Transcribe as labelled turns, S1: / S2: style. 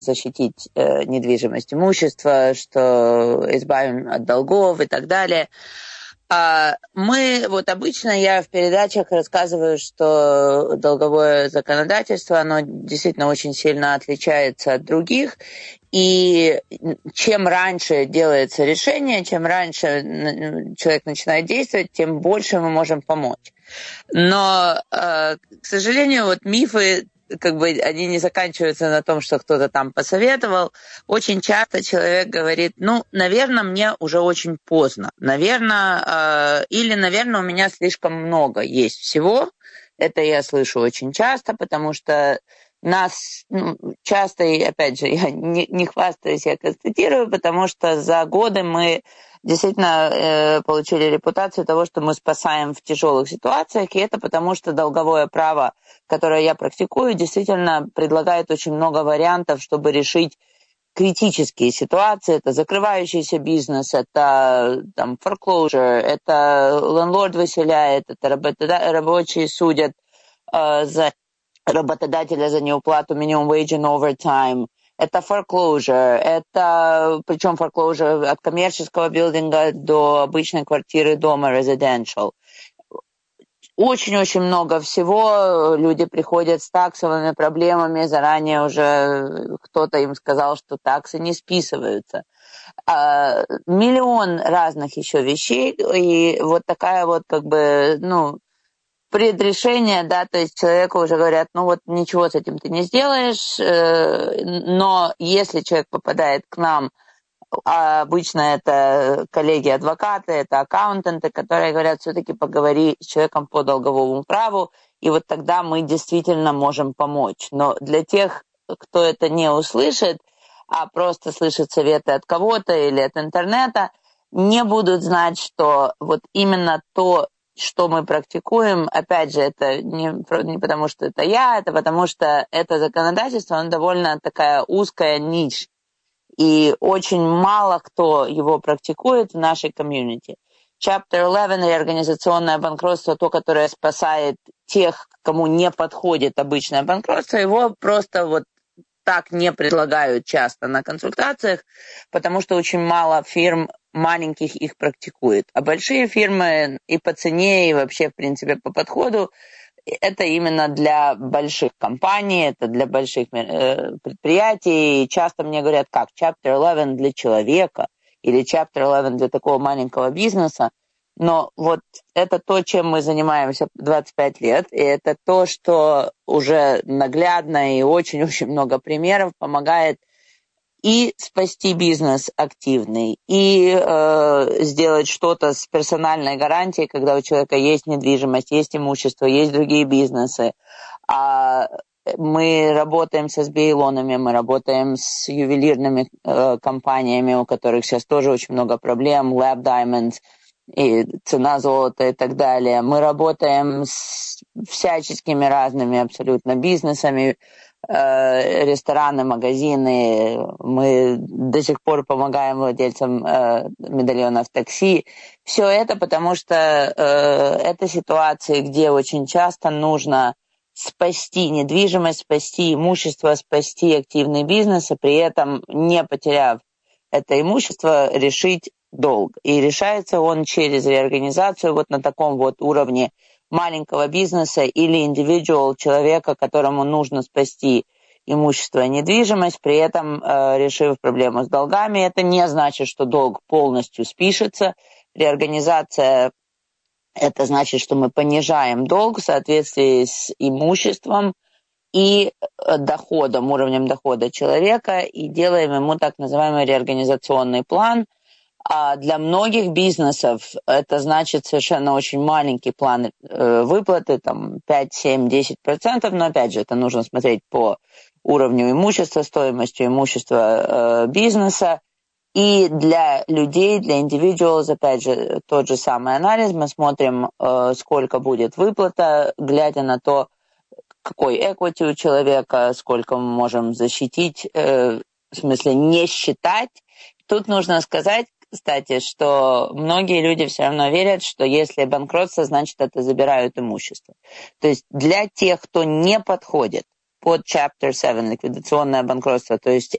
S1: защитить недвижимость, имущество, что избавим от долгов и так далее. Мы, обычно я в передачах рассказываю, что долговое законодательство, оно действительно очень сильно отличается от других, и чем раньше делается решение, чем раньше человек начинает действовать, тем больше мы можем помочь. Но, к сожалению, мифы, они не заканчиваются на том, что кто-то там посоветовал. Очень часто человек говорит, наверное, мне уже очень поздно. Наверное, у меня слишком много есть всего. Это я слышу очень часто, потому что нас часто, и опять же, я не хвастаюсь, я констатирую, потому что за годы мы действительно получили репутацию того, что мы спасаем в тяжелых ситуациях, и это потому, что долговое право, которое я практикую, действительно предлагает очень много вариантов, чтобы решить критические ситуации. Это закрывающийся бизнес, это foreclosure, это лендлорд выселяет, это рабочие судят за работодателя за неуплату minimum wage and overtime. Это foreclosure, причем foreclosure от коммерческого билдинга до обычной квартиры дома, residential. Очень-очень много всего. Люди приходят с таксовыми проблемами, заранее уже кто-то им сказал, что таксы не списываются. Миллион разных еще вещей, и такая предрешение, то есть человеку уже говорят, ничего с этим ты не сделаешь, но если человек попадает к нам, обычно это коллеги-адвокаты, это аккаунтанты, которые говорят, все-таки поговори с человеком по долговому праву, и тогда мы действительно можем помочь. Но для тех, кто это не услышит, а просто слышит советы от кого-то или от интернета, не будут знать, что именно то, что мы практикуем, опять же, это не потому, что это я, это потому, что это законодательство, оно довольно такая узкая ниша. И очень мало кто его практикует в нашей комьюнити. Chapter 11, реорганизационное банкротство, то, которое спасает тех, кому не подходит обычное банкротство, его просто так не предлагают часто на консультациях, потому что очень мало фирм маленьких их практикует. А большие фирмы и по цене, и вообще, в принципе, по подходу, это именно для больших компаний, это для больших предприятий. И часто мне говорят, как Chapter 11 для человека или Chapter 11 для такого маленького бизнеса. Но это то, чем мы занимаемся 25 лет, и это то, что уже наглядно и очень-очень много примеров помогает и спасти бизнес активный, и сделать что-то с персональной гарантией, когда у человека есть недвижимость, есть имущество, есть другие бизнесы. Мы работаем с SBA-лонами, мы работаем с ювелирными компаниями, у которых сейчас тоже очень много проблем, Lab Diamonds, и цена золота и так далее. Мы работаем с всяческими разными абсолютно бизнесами, рестораны, магазины. Мы до сих пор помогаем владельцам медальонов такси. Все это потому, что это ситуации, где очень часто нужно спасти недвижимость, спасти имущество, спасти активный бизнес, и при этом, не потеряв это имущество, решить долг. И решается он через реорганизацию на таком уровне маленького бизнеса или индивидуал человека, которому нужно спасти имущество и недвижимость, при этом решив проблему с долгами. Это не значит, что долг полностью спишется. Реорганизация – это значит, что мы понижаем долг в соответствии с имуществом и доходом, уровнем дохода человека, и делаем ему так называемый реорганизационный план. А для многих бизнесов это значит совершенно очень маленький план выплаты, 5, 7, 10%, но опять же это нужно смотреть по уровню имущества, стоимостью имущества бизнеса. И для людей, для индивидуалов, опять же, тот же самый анализ. Мы смотрим, сколько будет выплата, глядя на то, какой equity у человека, сколько мы можем защитить, в смысле не считать. Тут нужно сказать, кстати, что многие люди все равно верят, что если банкротство, значит, это забирают имущество. То есть для тех, кто не подходит под Chapter 7, ликвидационное банкротство, то есть